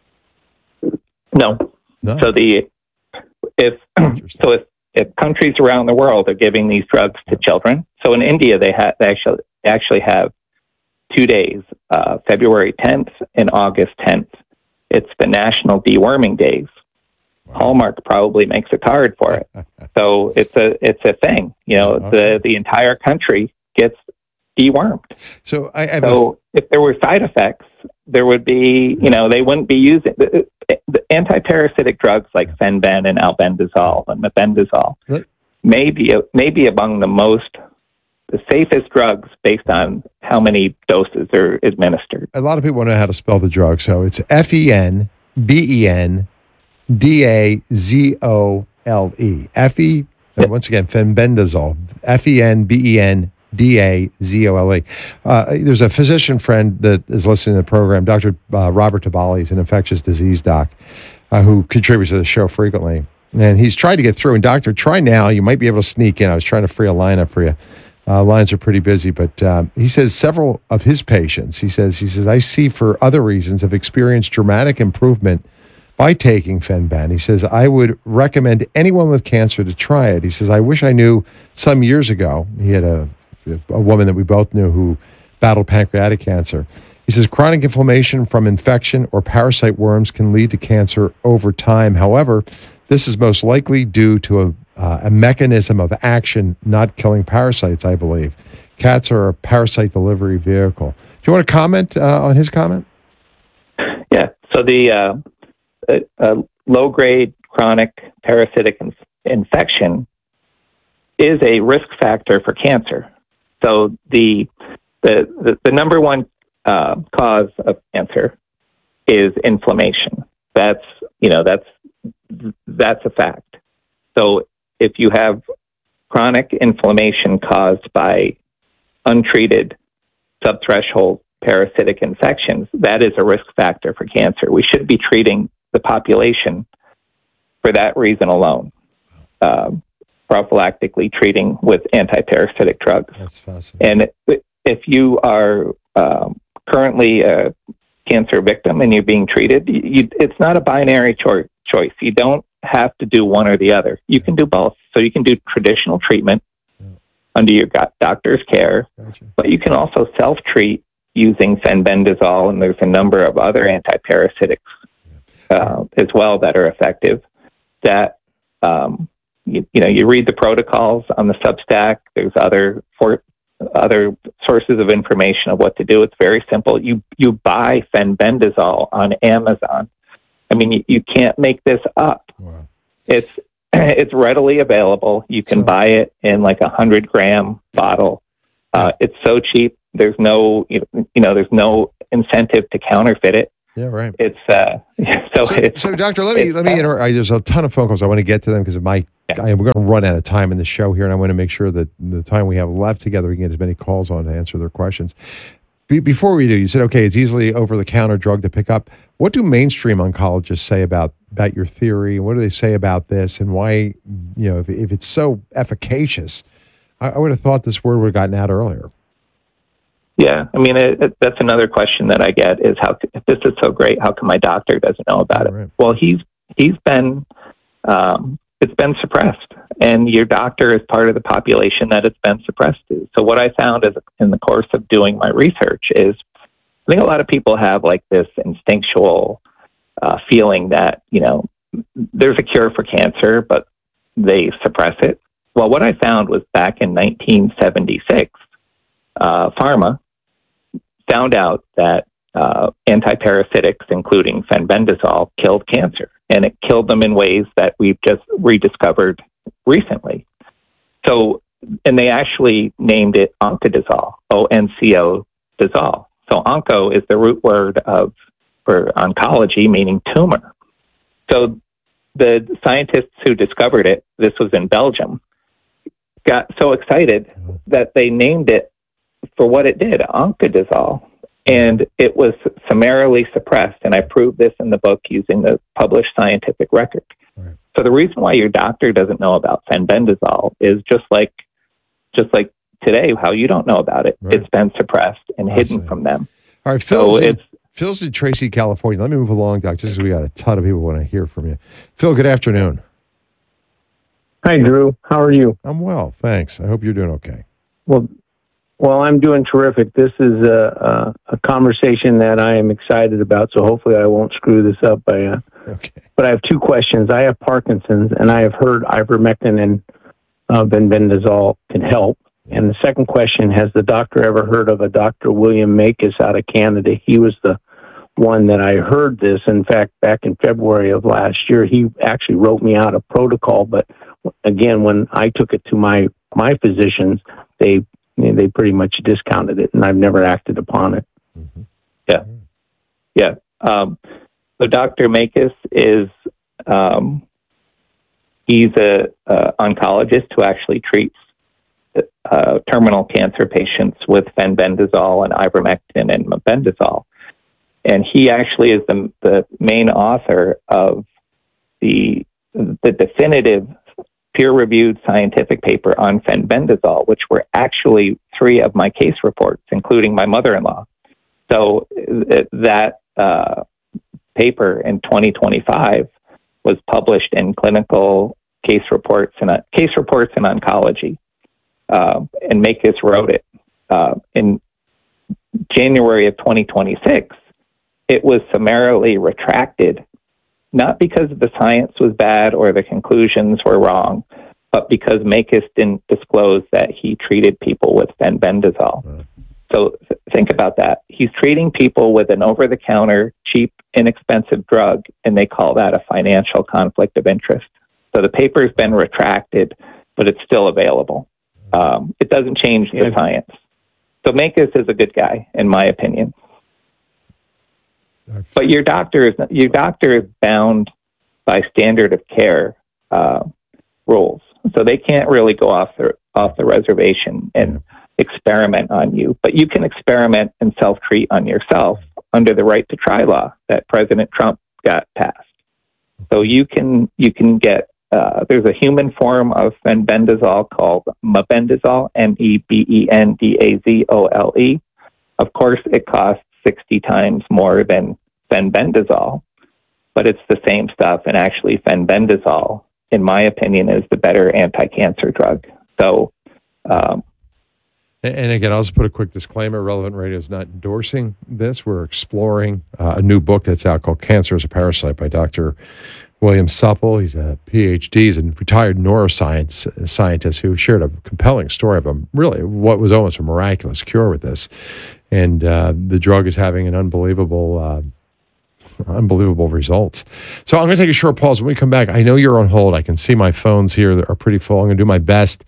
No. No. So the if so if, if countries around the world are giving these drugs to children, so in India they have they actually actually have two days, uh, February tenth and August tenth. It's the National Deworming Days. Wow. Hallmark probably makes a card for it. So it's a it's a thing. You know, okay. the the entire country gets dewormed. So I, I so a... if there were side effects, there would be, you know, they wouldn't be using the, the antiparasitic drugs like fenben and albendazole and mebendazole. What? Maybe maybe among the most the safest drugs based on how many doses are administered. A lot of people know how to spell the drug, so it's F E N B E N D A Z O L E. F E, yep. Once again, fenbendazole. F E N B E N D A Z O L E. Uh, there's a physician friend that is listening to the program, Doctor Uh, Robert Tabali. He's an infectious disease doc uh, who contributes to the show frequently. And he's tried to get through. And doctor, try now. You might be able to sneak in. I was trying to free a line up for you. Uh, lines are pretty busy, but um, he says several of his patients, he says, he says, I see for other reasons have experienced dramatic improvement by taking Fenben. He says, I would recommend anyone with cancer to try it. He says, I wish I knew some years ago. He had a, a woman that we both knew who battled pancreatic cancer. He says, chronic inflammation from infection or parasite worms can lead to cancer over time. However, this is most likely due to a Uh, a mechanism of action, not killing parasites, I believe. Cats are a parasite delivery vehicle. Do you want to comment uh, on his comment? Yeah. So the uh, uh, uh, low-grade chronic parasitic inf- infection is a risk factor for cancer. So the the the, the number one uh, cause of cancer is inflammation. That's you know that's that's a fact. So if you have chronic inflammation caused by untreated subthreshold parasitic infections, that is a risk factor for cancer. We should be treating the population for that reason alone, uh, prophylactically treating with antiparasitic drugs. That's fascinating. And if you are um, currently a cancer victim and you're being treated, you, it's not a binary cho- choice. You don't have to do one or the other. You can do both. So you can do traditional treatment yeah. under your doctor's care, gotcha. But you can also self-treat using fenbendazole, and there's a number of other antiparasitics yeah. uh, as well that are effective. That um, you, you know, you read the protocols on the Substack. There's other for, other sources of information of what to do. It's very simple. You you buy fenbendazole on Amazon. I mean, you, you can't make this up. Wow. It's it's readily available. You can buy it in like a hundred gram bottle. Uh, it's so cheap. There's no you know there's no incentive to counterfeit it. Yeah, right. It's uh, so, So, it's, so doctor, let me it's let me tough. inter- I, there's a ton of phone calls. I want to get to them because of my. I, we're going to run out of time in the show here, and I want to make sure that the time we have left together, we can get as many calls on to answer their questions. Be, before we do, you said okay, it's easily over-the-counter drug to pick up. What do mainstream oncologists say about about your theory? What do they say about this, and why? You know, if, if it's so efficacious, I, I would have thought this word would have gotten out earlier. Yeah, I mean, it, it, that's another question that I get is how if this is so great, how come my doctor doesn't know about it? Well, he's he's been um, it's been suppressed, and your doctor is part of the population that it's been suppressed to. So what I found is in the course of doing my research is I think a lot of people have like this instinctual uh, feeling that you know there's a cure for cancer, but they suppress it. Well, what I found was back in nineteen seventy-six, uh, pharma found out that uh, antiparasitics, including fenbendazole, killed cancer, and it killed them in ways that we've just rediscovered recently. So, and they actually named it oncodazole, O N C O dazole. So, onco is the root word of for oncology, meaning tumor. So, the scientists who discovered it, this was in Belgium, got so excited that they named it for what it did, oncodazole, and it was summarily suppressed. And I proved this in the book using the published scientific record. Right. So the reason why your doctor doesn't know about fenbendazole is just like, just like today, how you don't know about it. Right. It's been suppressed and Awesome. hidden from them. All right, Phil's, so in, it's Phil's in Tracy, California. Let me move along, Doctor, because we got a ton of people want to hear from you. Phil, good afternoon. Hi, Drew. How are you? I'm well, thanks. I hope you're doing okay. Well, well, I'm doing terrific. This is a, a, a conversation that I am excited about, so hopefully I won't screw this up. By, uh, okay. But I have two questions. I have Parkinson's, and I have heard ivermectin and uh, benbendazole can help. And the second question, has the doctor ever heard of a Doctor William Makis out of Canada? He was the one that I heard this. In fact, back in February of last year, he actually wrote me out a protocol. But again, when I took it to my, my physicians, they they pretty much discounted it, and I've never acted upon it. Mm-hmm. Yeah. Yeah. Um, so Doctor Makis is, um, he's a, a oncologist who actually treats uh, terminal cancer patients with fenbendazole and ivermectin and mebendazole. And he actually is the, the main author of the, the definitive peer-reviewed scientific paper on fenbendazole, which were actually three of my case reports, including my mother-in-law. So th- that uh, paper in twenty twenty-five was published in Clinical Case Reports and uh, Case Reports in Oncology, uh, and Makis wrote it. Uh, in January of twenty twenty-six, it was summarily retracted, not because the science was bad or the conclusions were wrong, but because Makis didn't disclose that he treated people with fenbendazole. Right. So th- think about that. He's treating people with an over-the-counter, cheap, inexpensive drug, and they call that a financial conflict of interest. So the paper's been retracted, but it's still available. Um, it doesn't change the science. So Makis is a good guy, in my opinion. But your doctor is your doctor is bound by standard of care uh, rules, so they can't really go off the off the reservation and experiment on you. But you can experiment and self treat on yourself under the right to try law that President Trump got passed. So you can you can get uh, there's a human form of fenbendazole called mebendazole, M E B E N D A Z O L E. Of course, it costs sixty times more than fenbendazole, but it's the same stuff. And actually, fenbendazole, in my opinion, is the better anti-cancer drug. So, um, and, and again, I'll just put a quick disclaimer. Relevant Radio is not endorsing this. We're exploring uh, a new book that's out called Cancer as a Parasite by Doctor William Supple. He's a P H D. He's a retired neuroscience scientist who shared a compelling story of a really what was almost a miraculous cure with this. And uh, the drug is having an unbelievable, uh, unbelievable results. So I'm going to take a short pause. When we come back, I know you're on hold. I can see my phones here that are pretty full. I'm going to do my best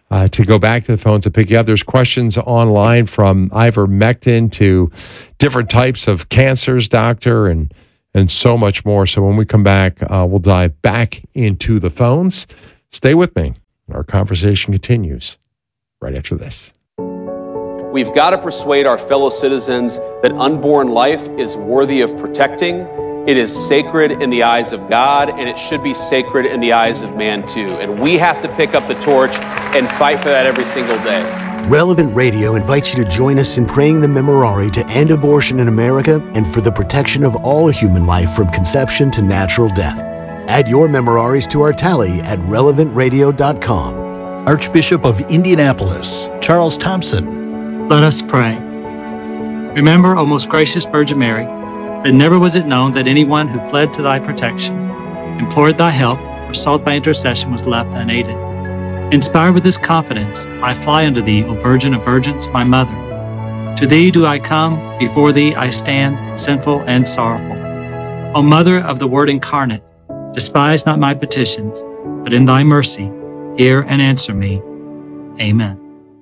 uh, to go back to the phones and pick you up. There's questions online from ivermectin to different types of cancers, doctor, and and so much more. So when we come back, uh, we'll dive back into the phones. Stay with me. Our conversation continues right after this. We've got to persuade our fellow citizens that unborn life is worthy of protecting. It is sacred in the eyes of God, and it should be sacred in the eyes of man too. And we have to pick up the torch and fight for that every single day. Relevant Radio invites you to join us in praying the Memorare to end abortion in America and for the protection of all human life from conception to natural death. Add your Memoraries to our tally at relevant radio dot com. Archbishop of Indianapolis, Charles Thompson. Let us pray. Remember, O most gracious Virgin Mary, that never was it known that anyone who fled to thy protection, implored thy help, or sought thy intercession was left unaided. Inspired with this confidence, I fly unto thee, O Virgin of Virgins, my mother. To thee do I come, before thee I stand, sinful and sorrowful. O Mother of the Word incarnate, despise not my petitions, but in thy mercy, hear and answer me. Amen.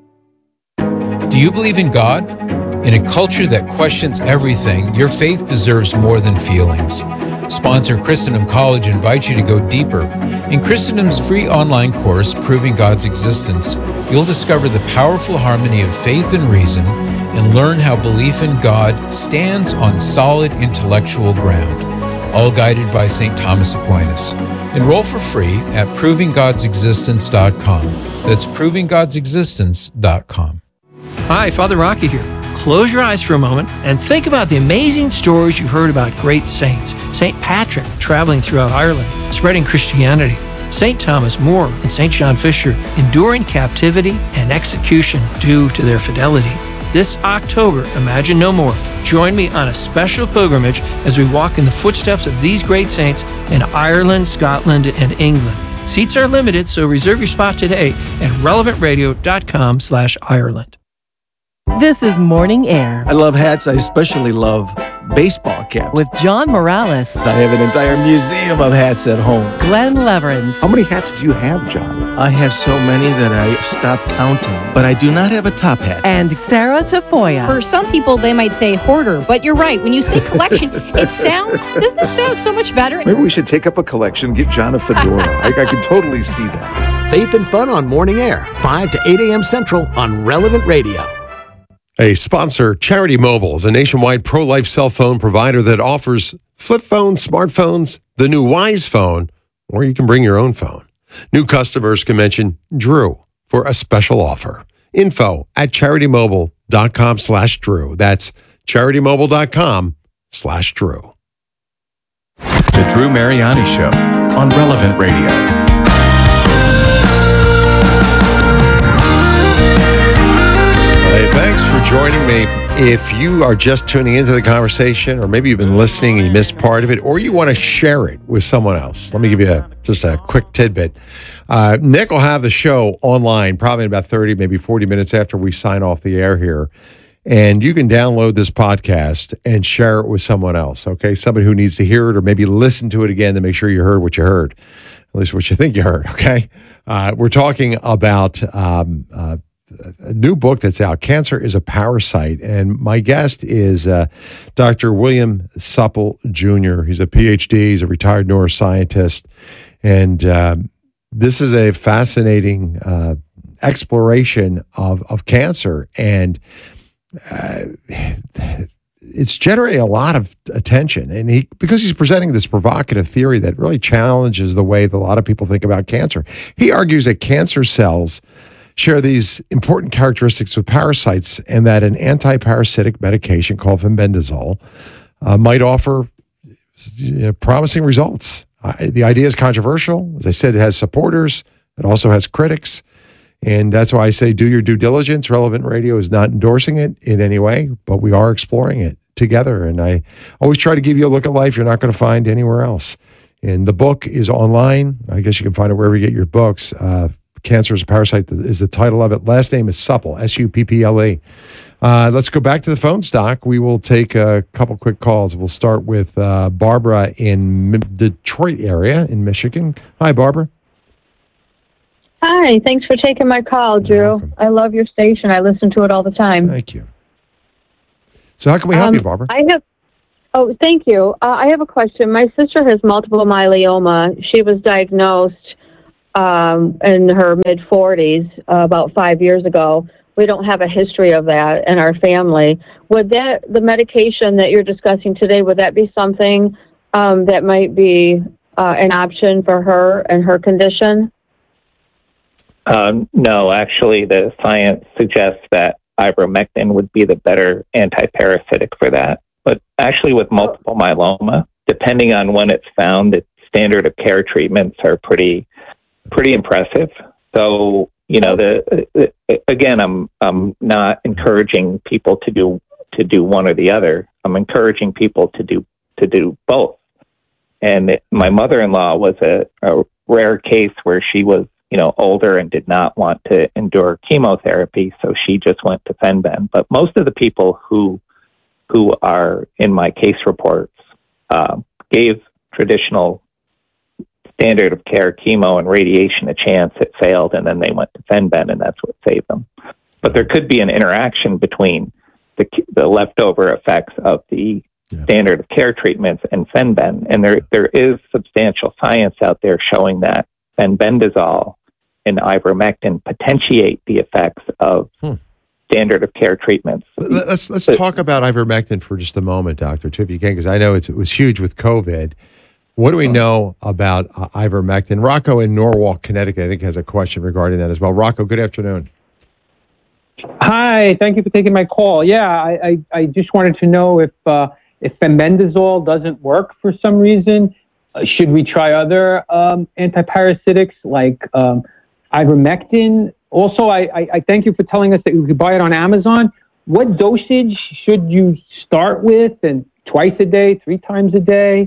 Do you believe in God? In a culture that questions everything, your faith deserves more than feelings. Sponsor Christendom College invites you to go deeper. In Christendom's free online course, Proving God's Existence, you'll discover the powerful harmony of faith and reason and learn how belief in God stands on solid intellectual ground, all guided by Saint Thomas Aquinas. Enroll for free at proving gods existence dot com. That's proving gods existence dot com. Hi, Father Rocky here. Close your eyes for a moment and think about the amazing stories you've heard about great saints. Saint Patrick traveling throughout Ireland, spreading Christianity. Saint Thomas More and Saint John Fisher enduring captivity and execution due to their fidelity. This October, Imagine No More. Join me on a special pilgrimage as we walk in the footsteps of these great saints in Ireland, Scotland, and England. Seats are limited, so reserve your spot today at relevant radio dot com slash Ireland. This is Morning Air I love hats. I especially love baseball caps. with John Morales, I have an entire museum of hats at home. Glenn Leverins, How many hats do you have, John? I have so many that I stopped counting, but I do not have a top hat. and Sarah Tafoya. For some people, they might say hoarder, but you're right. When you say collection, it sounds, doesn't it sound so much better? Maybe we should take up a collection, get John a fedora. I, I can totally see that. Faith and Fun on Morning Air, five to eight a.m. Central on Relevant Radio. A sponsor, Charity Mobile, is a nationwide pro-life cell phone provider that offers flip phones, smartphones, the new Wise phone, or you can bring your own phone. New customers can mention Drew for a special offer. Info at charitymobile.com slash Drew. That's charitymobile.com slash Drew. The Drew Mariani Show on Relevant Radio. Hey, thanks for joining me. If you are just tuning into the conversation, or maybe you've been listening and you missed part of it, or you want to share it with someone else, let me give you a, just a quick tidbit. Uh, Nick will have the show online probably in about thirty, maybe forty minutes after we sign off the air here. And you can download this podcast and share it with someone else, okay? Somebody who needs to hear it, or maybe listen to it again to make sure you heard what you heard, at least what you think you heard, okay? Uh, we're talking about um, uh, a new book that's out, Cancer is a Parasite. And my guest is uh, Doctor William Supple Junior He's a P H D. He's a retired neuroscientist. And uh, this is a fascinating uh, exploration of, of cancer. And uh, it's generating a lot of attention. And he, because he's presenting this provocative theory that really challenges the way that a lot of people think about cancer. He argues that cancer cells share these important characteristics with parasites, and that an anti-parasitic medication called fenbendazole uh, might offer you know, promising results. Uh, the idea is controversial. As I said, it has supporters. It also has critics. And that's why I say do your due diligence. Relevant Radio is not endorsing it in any way, but we are exploring it together. And I always try to give you a look at life you're not going to find anywhere else. And the book is online. I guess you can find it wherever you get your books. Uh, Cancer is a Parasite is the title of it. Last name is Supple, S U P P L E. Uh, let's go back to the phone stock. We will take a couple quick calls. We'll start with uh, Barbara in M- Detroit area in Michigan. Hi, Barbara. Hi. Hi, thanks for taking my call, Drew. I love your station. I listen to it all the time. Thank you. So how can we help Um, you, Barbara? I have. Oh, thank you. Uh, I have a question. My sister has multiple myeloma. She was diagnosed um, in her mid forties uh, about five years ago. We don't have a history of that in our family. Would that the medication that you're discussing today? Would that be something um, that might be uh, an option for her and her condition? Um, no, actually, the science suggests that ivermectin would be the better antiparasitic for that. But actually, with multiple myeloma, depending on when it's found, the standard of care treatments are pretty, pretty impressive. So, you know, the, the again, I'm I'm not encouraging people to do to do one or the other. I'm encouraging people to do to do both. And it, my mother-in-law was a, a rare case where she was, you know, older and did not want to endure chemotherapy, so she just went to Fenben. But most of the people who who are in my case reports uh, gave traditional standard of care chemo and radiation a chance. It failed, and then they went to Fenben, and that's what saved them. But there could be an interaction between the, the leftover effects of the yeah. standard of care treatments and Fenben, and there there is substantial science out there showing that fenbendazole and ivermectin potentiate the effects of hmm. standard of care treatments. Let's let's but, talk about ivermectin for just a moment, Doctor Too, if you can, because I know it's, it was huge with COVID. What do we know about uh, ivermectin? Rocco in Norwalk, Connecticut, I think has a question regarding that as well. Rocco, good afternoon. Hi, thank you for taking my call. Yeah, I, I, I just wanted to know if uh, if fenbendazole doesn't work for some reason, uh, should we try other um, antiparasitics like um, ivermectin? Also, I, I, I thank you for telling us that you could buy it on Amazon. What dosage should you start with, and twice a day, three times a day?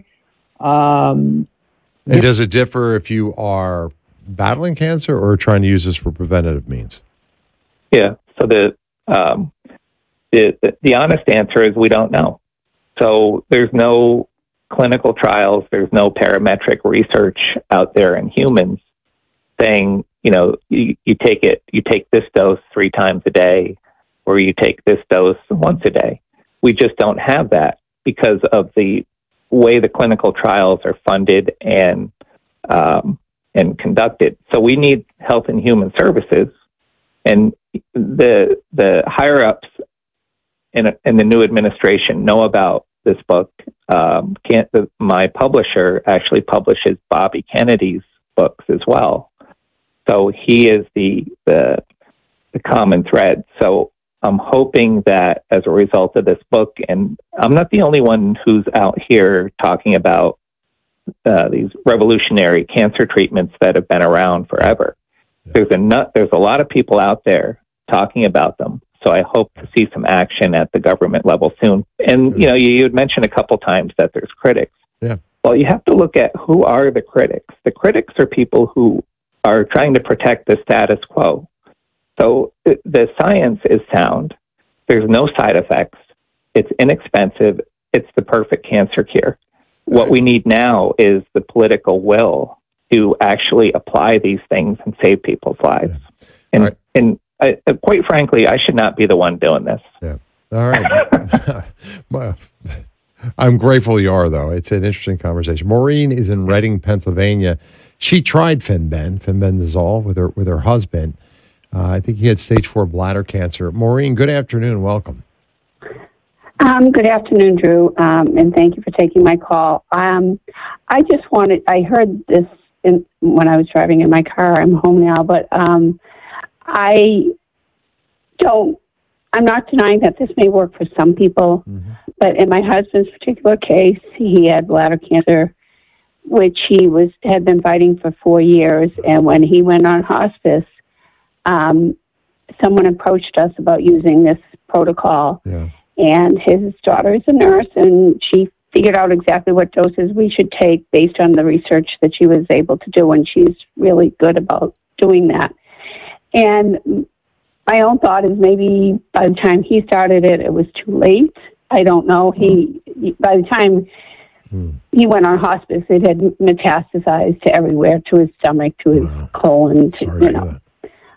Um, and does it differ if you are battling cancer or trying to use this for preventative means? Yeah. So the, um, the the the honest answer is we don't know. So there's no clinical trials, there's no parametric research out there in humans saying, you know, you, you take it, you take this dose three times a day, or you take this dose once a day. We just don't have that because of the way the clinical trials are funded and um, and conducted. So we need Health and Human Services, and the the higher ups in, in the new administration know about this book. Um, can't, the, my publisher actually publishes Bobby Kennedy's books as well. So he is the, the the common thread. So I'm hoping that as a result of this book, and I'm not the only one who's out here talking about uh, these revolutionary cancer treatments that have been around forever. Yeah. There's a nut, there's a lot of people out there talking about them. So I hope to see some action at the government level soon. And you know, you, you had mentioned a couple times that there's critics. Yeah. Well, you have to look at who are the critics. The critics are people who are trying to protect the status quo. So the science is sound. There's no side effects. It's inexpensive. It's the perfect cancer cure. What we need now is the political will to actually apply these things and save people's lives. Yeah. And right. and I, quite frankly, I should not be the one doing this. Yeah. All right. Well, I'm grateful you are, though. It's an interesting conversation. Maureen is in Reading, Pennsylvania. She tried Fenben, fenbendazole, with her with her husband. Uh, I think he had stage four bladder cancer. Maureen, good afternoon. Welcome. Um, good afternoon, Drew, um, and thank you for taking my call. Um, I just wanted, I heard this in, when I was driving in my car. I'm home now, but um, I don't, I'm not denying that this may work for some people, mm-hmm. but in my husband's particular case, he had bladder cancer, which he was had been fighting for four years, and when he went on hospice, Um, someone approached us about using this protocol, yeah. and his daughter is a nurse, and she figured out exactly what doses we should take based on the research that she was able to do, and she's really good about doing that. And my own thought is maybe by the time he started it, it was too late. I don't know. He, by the time hmm. he went on hospice, it had metastasized to everywhere, to his stomach, to his wow. colon, to, you know.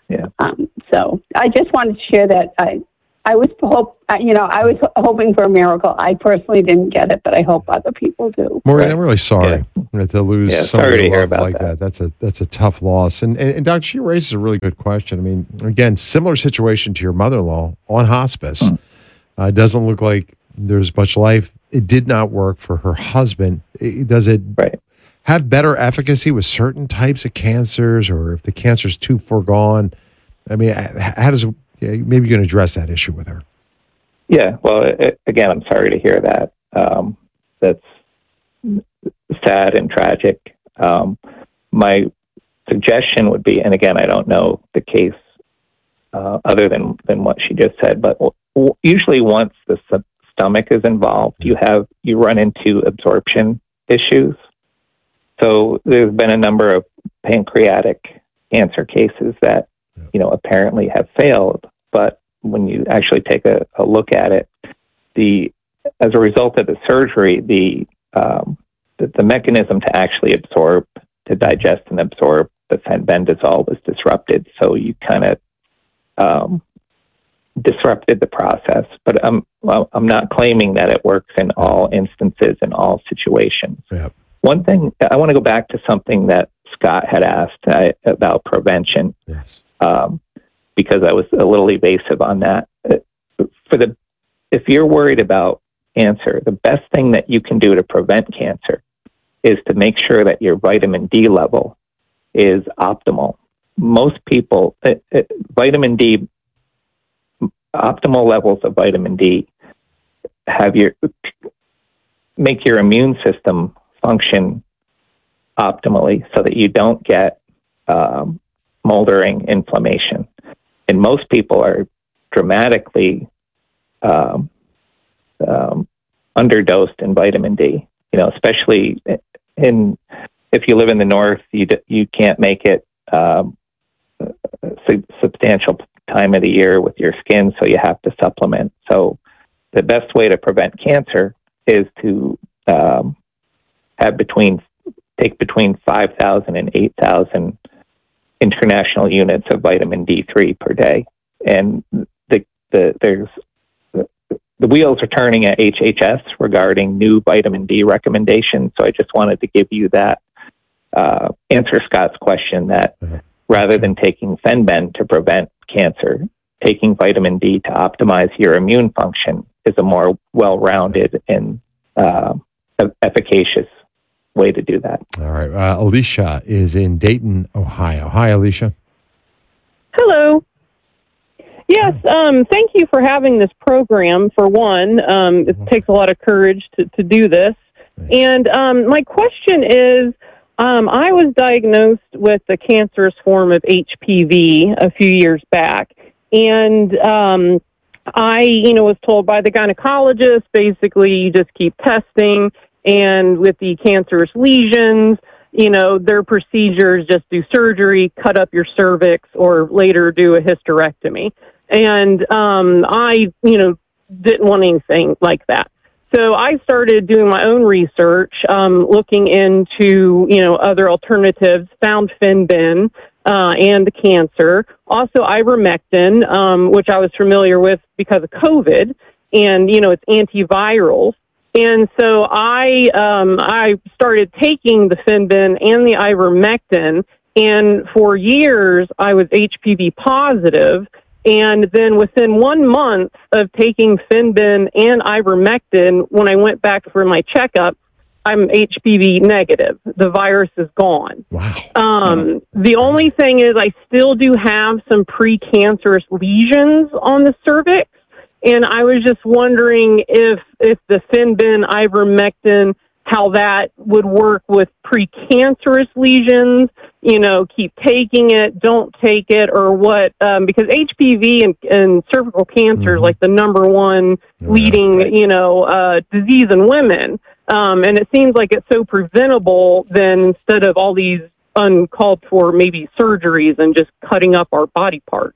Yeah. Um, so I just wanted to share that. I I was hope uh, you know I was hoping for a miracle. I personally didn't get it, but I hope other people do. Maureen, Right. I'm really sorry yeah. to lose Yeah, somebody sorry to hear loved about like that. that. That's a that's a tough loss. And, and and Doctor, she raises a really good question. I mean, again, similar situation to your mother-in-law on hospice. Hmm. Uh, doesn't look like there's much life. It did not work for her husband. It, does it right. have better efficacy with certain types of cancers, or if the cancer's too foregone? I mean, how does yeah, maybe you can address that issue with her? Yeah. Well, it, again, I'm sorry to hear that. Um, that's sad and tragic. Um, my suggestion would be, and again, I don't know the case uh, other than than what she just said, but w- usually once the s- stomach is involved, you have you run into absorption issues. So there's been a number of pancreatic cancer cases that you know apparently have failed, but when you actually take a, a look at it, the as a result of the surgery, the um, the, the mechanism to actually absorb, to digest and absorb the fenbendazole was disrupted. So you kind of um, disrupted the process. But I'm well, I'm not claiming that it works in all instances in all situations. Yeah. One thing I want to go back to something that Scott had asked uh, about prevention. Yes. Um, because I was a little evasive on that. For the, if you're worried about cancer, the best thing that you can do to prevent cancer is to make sure that your vitamin D level is optimal. Most people, uh, uh, vitamin D, optimal levels of vitamin D have your, make your immune system function optimally so that you don't get um, moldering inflammation. And most people are dramatically um, um, underdosed in vitamin D. You know, especially in if you live in the north, you d- you can't make it um, a su- substantial time of the year with your skin, so you have to supplement. So the best way to prevent cancer is to um, have between take between five thousand and eight thousand international units of vitamin D three per day. And the, the there's the, the wheels are turning at H H S regarding new vitamin D recommendations. So I just wanted to give you that, uh, answer Scott's question that rather than taking Fenben to prevent cancer, taking vitamin D to optimize your immune function is a more well-rounded and uh, efficacious way to do that. All right. Uh, Alicia is in Dayton, Ohio. Hi, Alicia. Hello. Yes, um, thank you for having this program, for one. Um, it takes a lot of courage to, to do this. And um, my question is, um, I was diagnosed with the cancerous form of H P V a few years back. And um, I, you know, was told by the gynecologist, basically, you just keep testing. And with the cancerous lesions, you know, their procedures just do surgery, cut up your cervix, or later do a hysterectomy. And um, I, you know, didn't want anything like that. So I started doing my own research, um, looking into, you know, other alternatives, found Fenben uh, and the cancer. Also ivermectin, um, which I was familiar with because of COVID. And, you know, it's antiviral. And so I um, I started taking the Fenben and the ivermectin, and for years I was H P V positive. And then within one month of taking Fenben and ivermectin, when I went back for my checkup, I'm H P V negative. The virus is gone. Wow. Um, the only thing is I still do have some precancerous lesions on the cervix. And I was just wondering if if the Fenben, ivermectin, how that would work with precancerous lesions, you know, keep taking it, don't take it, or what, um, because H P V and, and cervical cancer is like the number one leading, you know, uh, disease in women. Um, and it seems like it's so preventable then instead of all these uncalled for maybe surgeries and just cutting up our body parts.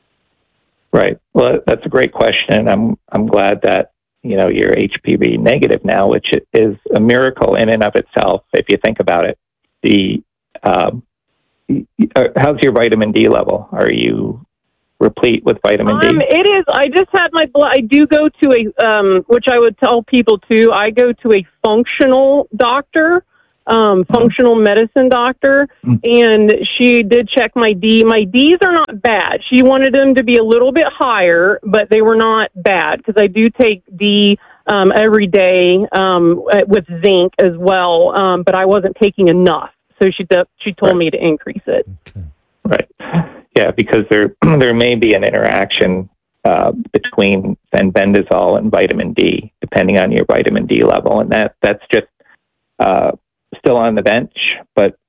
Right. Well, that's a great question. I'm I'm glad that, you know, you're H P V negative now, which is a miracle in and of itself. If you think about it, the um, uh, how's your vitamin D level? Are you replete with vitamin D? Um, it is. I just had my blood. I do go to a, um, which I would tell people too. I go to a functional doctor, um, functional medicine doctor, and she did check my D. My Ds are not bad. She wanted them to be a little bit higher, but they were not bad because I do take D um, every day um, with zinc as well. Um, but I wasn't taking enough, so she de- she told Right. me to increase it. Right. Yeah, because there there may be an interaction uh, between fenbendazole and vitamin D, depending on your vitamin D level, and that that's just uh, still on the bench. But